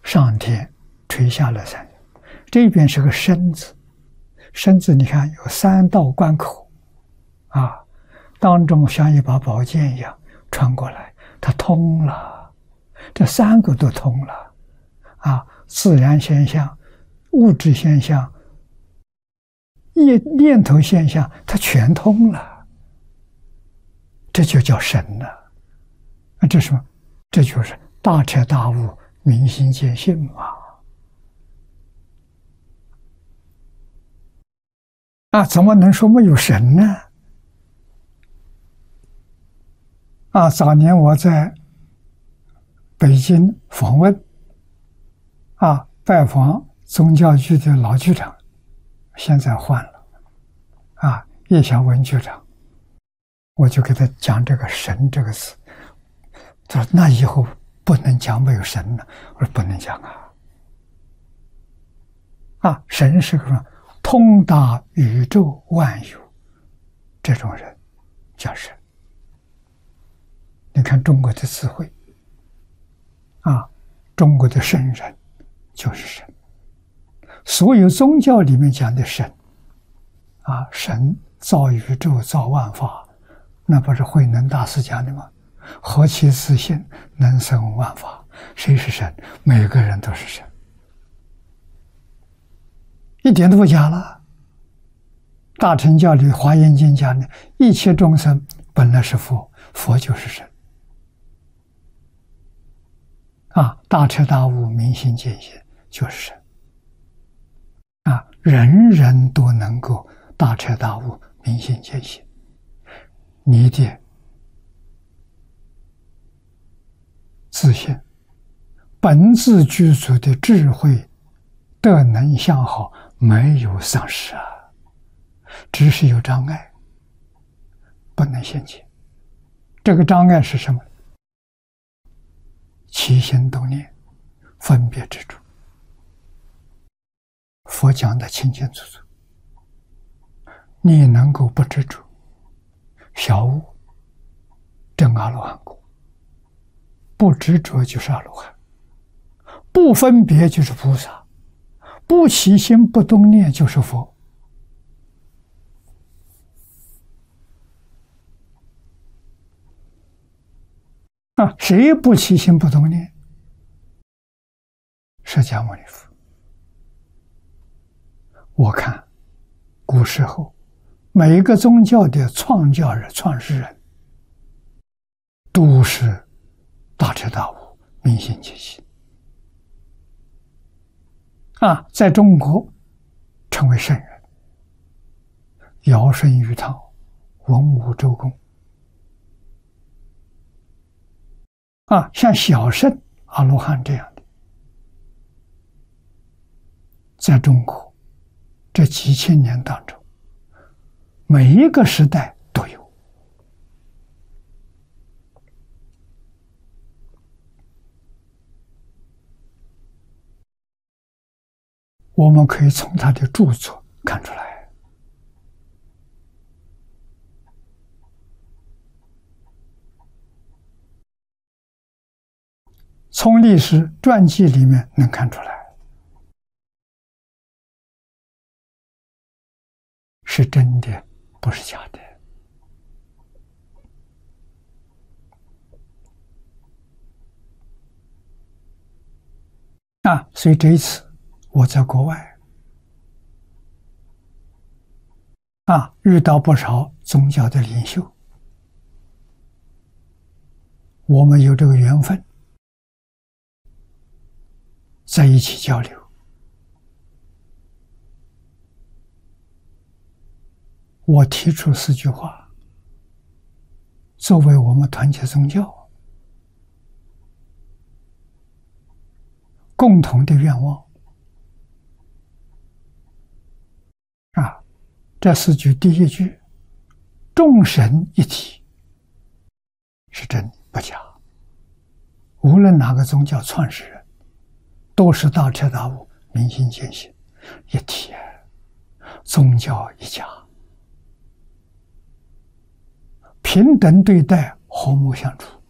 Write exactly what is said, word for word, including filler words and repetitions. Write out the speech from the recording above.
上天垂下了三，这边是个身字，身字你看有三道关口，啊，当中像一把宝剑一样穿过来，它通了，这三个都通了，啊，自然现象、物质现象、念念头现象，它全通了，这就叫神了。啊，这是什么？这就是大彻大悟、明心见性嘛。啊，怎么能说没有神呢？啊，早年我在北京访问，啊，拜访宗教局的老局长，现在换了，啊，叶小文局长，我就给他讲这个神这个词，他说那以后不能讲没有神了，我说不能讲啊，啊，神是个什么？通达宇宙万有，这种人叫神。你看中国的智慧，啊，中国的圣人就是神。所有宗教里面讲的神，啊，神造宇宙造万法，那不是慧能大师讲的吗？何其自信，能生万法。谁是神？每个人都是神，一点都不假了。大乘教里华严经讲的，一切众生本来是佛，佛就是神。啊，大彻大悟、明心见性就是神。啊，人人都能够大彻大悟、明心见性，你的自信、本自具足的智慧、德能相好没有丧失啊，只是有障碍，不能现前。这个障碍是什么？起心动念、分别执着。佛讲的清清楚楚，你能够不执着，小悟证阿罗汉果，不执着就是阿罗汉，不分别就是菩萨，不起心不动念就是佛。啊，谁不起心不动念？释迦牟尼佛。我看古时候每一个宗教的创教人、创始人都是大彻大悟、明心见性。啊，在中国成为圣人，尧舜禹汤、文武周公。啊，像小乘阿罗汉这样的，在中国这几千年当中，每一个时代都有。我们可以从他的著作看出来。从历史传记里面能看出来，是真的，不是假的。啊，所以这一次我在国外，啊，遇到不少宗教的领袖，我们有这个缘分，在一起交流。我提出四句话，作为我们团结宗教共同的愿望。啊，这四句，第一句，众神一体，是真不假。无论哪个宗教创始人，都是大彻大悟、明心见性，一体，宗教一家，平等对待，和睦相处。